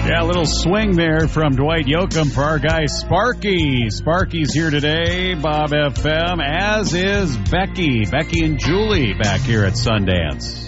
Yeah, a little swing there from Dwight Yoakam for our guy Sparky. Sparky's here today, Bob FM, as is Becky. Becky and Julie back here at Sundance.